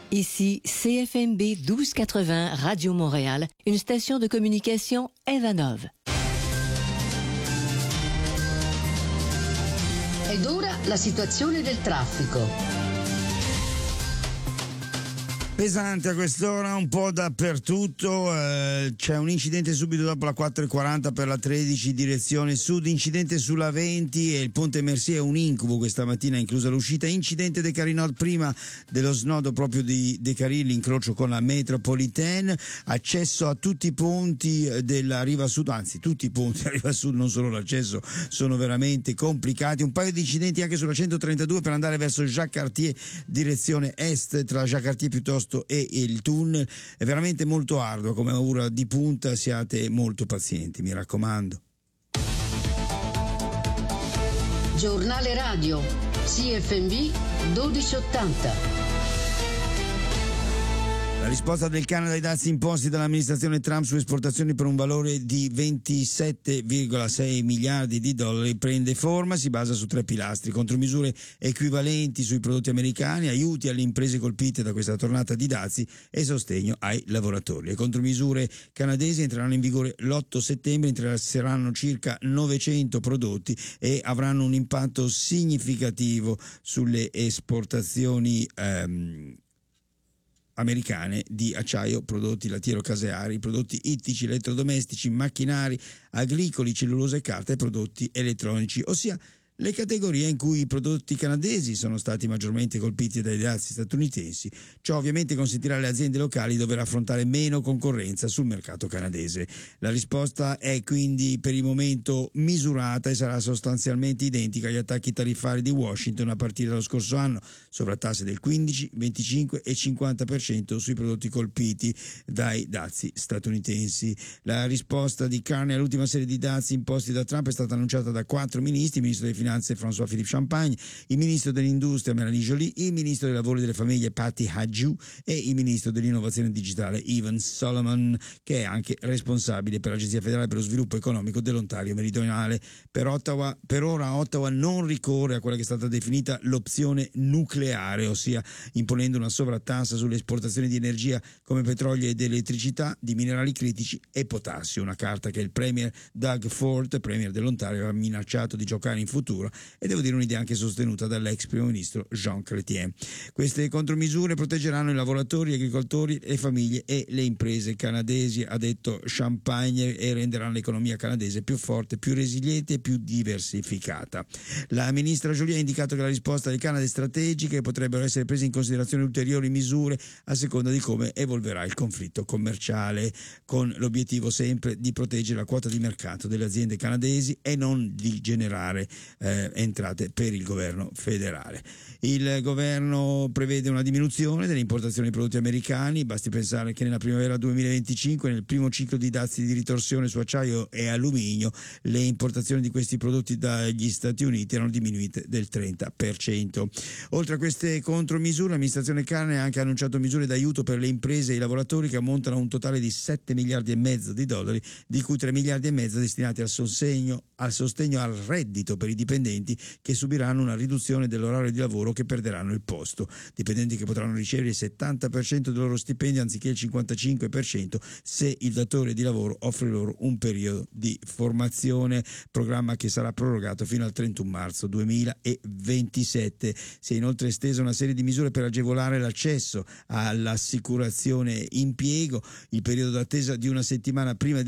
Ici CFMB 1280 Radio Montréal, une station de communication Evanov. Ed ora la situazione del traffico. Pesante a quest'ora, un po' dappertutto, c'è un incidente subito dopo la 4:40 per la 13 direzione sud, incidente sulla 20 e il ponte Mercier è un incubo questa mattina, inclusa l'uscita, incidente De Carie Nord prima dello snodo proprio di De Carie, l'incrocio con la Metropolitaine, accesso a tutti i ponti della riva sud, anzi tutti i ponti della riva sud, non solo l'accesso, sono veramente complicati, un paio di incidenti anche sulla 132 per andare verso Jacques Cartier direzione est, tra Jacques Cartier piuttosto e il tunnel, è veramente molto arduo come ora di punta, siate molto pazienti, mi raccomando. Giornale radio CFMB 1280. La risposta del Canada ai dazi imposti dall'amministrazione Trump su esportazioni per un valore di 27,6 miliardi di dollari prende forma, si basa su 3 pilastri: contromisure equivalenti sui prodotti americani, aiuti alle imprese colpite da questa tornata di dazi e sostegno ai lavoratori. Le contromisure canadesi entreranno in vigore l'8 settembre, interesseranno circa 900 prodotti e avranno un impatto significativo sulle esportazioni americane di acciaio, prodotti lattiero-caseari, prodotti ittici, elettrodomestici, macchinari, agricoli, cellulosa e carta e prodotti elettronici, ossia le categorie in cui i prodotti canadesi sono stati maggiormente colpiti dai dazi statunitensi. Ciò ovviamente consentirà alle aziende locali di dover affrontare meno concorrenza sul mercato canadese. La risposta è quindi per il momento misurata e sarà sostanzialmente identica agli attacchi tariffari di Washington a partire dallo scorso anno, sovrattasse del 15, 25 e 50% sui prodotti colpiti dai dazi statunitensi. La risposta di Carney all'ultima serie di dazi imposti da Trump è stata annunciata da 4 ministri: il ministro delle Finanze François-Philippe Champagne, il ministro dell'Industria Mélanie Joly, il ministro dei Lavori e delle Famiglie Patty Hajdu e il ministro dell'Innovazione Digitale Evan Solomon, che è anche responsabile per l'Agenzia Federale per lo Sviluppo Economico dell'Ontario Meridionale. Per ora Ottawa non ricorre a quella che è stata definita l'opzione nucleare, ossia imponendo una sovrattassa sulle esportazioni di energia come petrolio ed elettricità, di minerali critici e potassio, una carta che il premier Doug Ford, premier dell'Ontario, ha minacciato di giocare in futuro, e devo dire un'idea anche sostenuta dall'ex primo ministro Jean Chrétien. Queste contromisure proteggeranno i lavoratori, gli agricoltori, le famiglie e le imprese canadesi, ha detto Champagne, e renderanno l'economia canadese più forte, più resiliente e più diversificata. La ministra Joly ha indicato che la risposta del Canada è strategica e potrebbero essere prese in considerazione ulteriori misure a seconda di come evolverà il conflitto commerciale, con l'obiettivo sempre di proteggere la quota di mercato delle aziende canadesi e non di generare entrate per il governo federale. Il governo prevede una diminuzione delle importazioni di prodotti americani, basti pensare che nella primavera 2025, nel primo ciclo di dazi di ritorsione su acciaio e alluminio, le importazioni di questi prodotti dagli Stati Uniti erano diminuite del 30%. Oltre a queste contromisure, l'amministrazione Carney ha anche annunciato misure d'aiuto per le imprese e i lavoratori che ammontano a un totale di 7 miliardi e mezzo di dollari, di cui 3 miliardi e mezzo destinati al sostegno al reddito per i dipendenti che subiranno una riduzione dell'orario di lavoro, che perderanno il posto. Dipendenti che potranno ricevere il 70% del loro stipendio anziché il 55% se il datore di lavoro offre loro un periodo di formazione, programma che sarà prorogato fino al 31 marzo 2027. Si è inoltre estesa una serie di misure per agevolare l'accesso all'assicurazione impiego, il periodo d'attesa di una settimana prima di